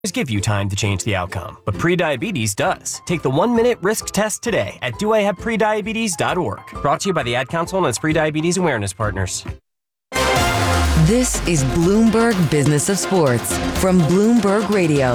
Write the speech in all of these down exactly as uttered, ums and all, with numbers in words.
Give you time to change the outcome, but prediabetes does. Take the one-minute risk test today at do I have prediabetes dot org. Brought to you by the Ad Council and its Prediabetes Awareness Partners. This is Bloomberg Business of Sports from Bloomberg Radio.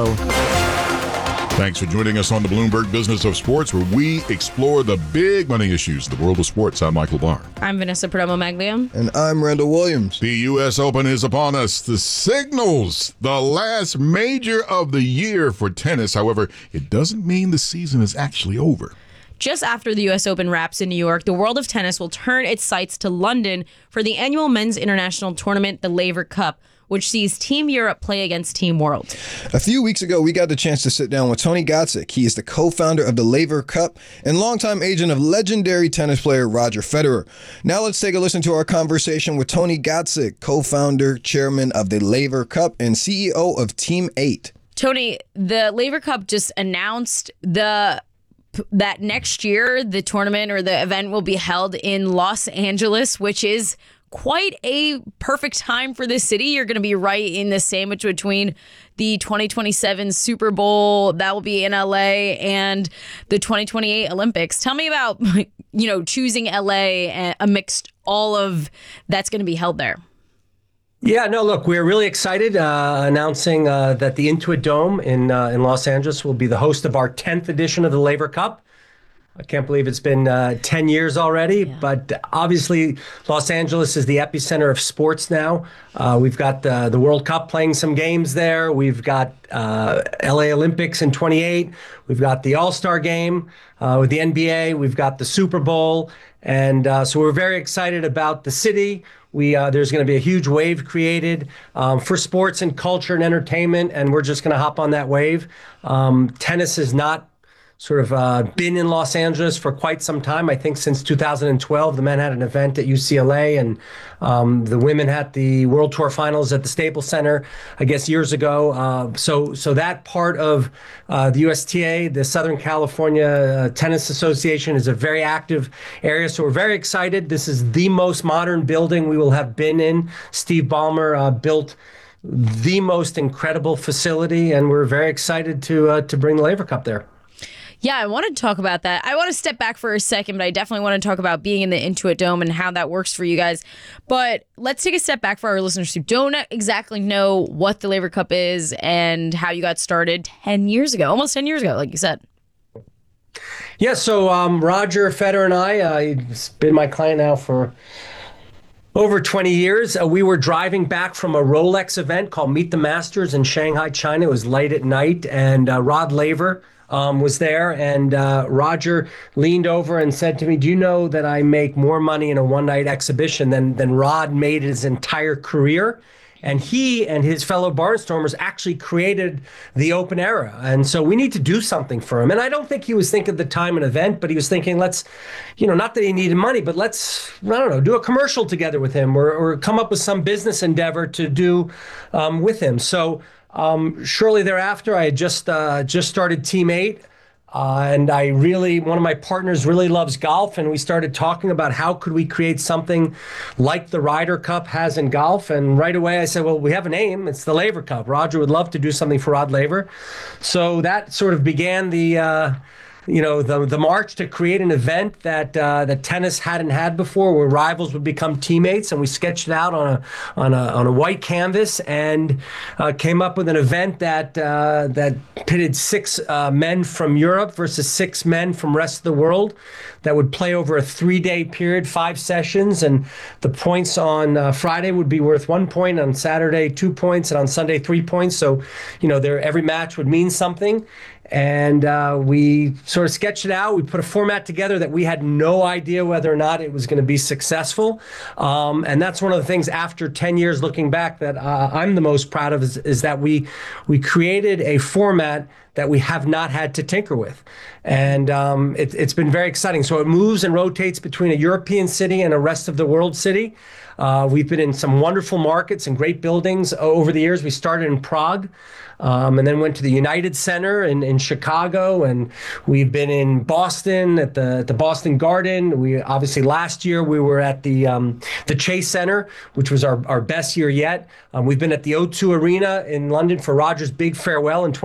Thanks for joining us on the Bloomberg Business of Sports, where we explore the big money issues in the world of sports. I'm Michael Barr. I'm Vanessa Perdomo-Maglio. And I'm Randall Williams. The U S Open is upon us. The signals the last major of the year for tennis. However, it doesn't mean the season is actually over. Just after the U S Open wraps in New York, the world of tennis will turn its sights to London for the annual men's international tournament, the Laver Cup, which sees Team Europe play against Team World. A few weeks ago, we got the chance to sit down with Tony Godsick. He is the co-founder of the Laver Cup and longtime agent of legendary tennis player Roger Federer. Now let's take a listen to our conversation with Tony Godsick, co-founder, chairman of the Laver Cup, and C E O of Team eight. Tony, the Laver Cup just announced the that next year the tournament or the event will be held in Los Angeles, which is quite a perfect time for the city. You're going to be right in the sandwich between the twenty twenty-seven Super Bowl that will be in L A and the twenty twenty-eight Olympics. Tell me about, you know, choosing L A amidst all of that's going to be held there. Yeah, no, look, we're really excited uh, announcing uh, that the Intuit Dome in uh, in Los Angeles will be the host of our tenth edition of the Laver Cup. I can't believe it's been uh, ten years already, yeah. But obviously Los Angeles is the epicenter of sports now. Uh, we've got the, the World Cup playing some games there. We've got uh, L A Olympics in twenty-eight. We've got the All-Star Game uh, with the N B A. We've got the Super Bowl. And uh, so we're very excited about the city. We uh, there's going to be a huge wave created um, for sports and culture and entertainment, and we're just going to hop on that wave. Um, tennis is not sort of uh, been in Los Angeles for quite some time. I think since two thousand twelve, the men had an event at U C L A, and um, the women had the World Tour Finals at the Staples Center, I guess, years ago. Uh, so so that part of uh, the U S T A, the Southern California uh, Tennis Association, is a very active area. So we're very excited. This is the most modern building we will have been in. Steve Ballmer uh, built the most incredible facility, and we're very excited to uh, to bring the Laver Cup there. Yeah, I want to talk about that. I want to step back for a second, but I definitely want to talk about being in the Intuit Dome and how that works for you guys. But let's take a step back for our listeners who don't exactly know what the Laver Cup is and how you got started ten years ago, almost ten years ago, like you said. Yeah, so um, Roger Federer and I, uh, he's been my client now for over twenty years. Uh, we were driving back from a Rolex event called Meet the Masters in Shanghai, China. It was late at night, and uh, Rod Laver Um, was there, and uh, Roger leaned over and said to me, "Do you know that I make more money in a one-night exhibition than than Rod made his entire career?" And he and his fellow barnstormers actually created the Open era, and so we need to do something for him. And I don't think he was thinking at the time an event, but he was thinking, let's, you know, not that he needed money, but let's, I don't know, do a commercial together with him, or, or come up with some business endeavor to do um, with him. So. Um, shortly thereafter, I had just uh, just started Team eight, uh, and I really, one of my partners really loves golf, and we started talking about how could we create something like the Ryder Cup has in golf, and right away I said, well, we have a name, it's the Laver Cup. Roger would love to do something for Rod Laver. So that sort of began the... Uh, you know, the the march to create an event that uh, that tennis hadn't had before, where rivals would become teammates, and we sketched it out on a on a on a white canvas, and uh, came up with an event that uh, that pitted six uh, men from Europe versus six men from rest of the world, that would play over a three-day period, five sessions, and the points on uh, Friday would be worth one point, on Saturday two points, and on Sunday three points. So, you know, there every match would mean something. And uh, we sort of sketched it out. We put a format together that we had no idea whether or not it was going to be successful. Um, and that's one of the things after ten years looking back that uh, I'm the most proud of is, is that we we created a format that we have not had to tinker with. And um, it, it's been very exciting. So it moves and rotates between a European city and a rest of the world city. Uh, we've been in some wonderful markets and great buildings over the years. We started in Prague, um, and then went to the United Center in, in Chicago, and we've been in Boston at the the Boston Garden. We obviously last year we were at the um, the Chase Center, which was our, our best year yet. Um, we've been at the O two Arena in London for Rogers' big farewell in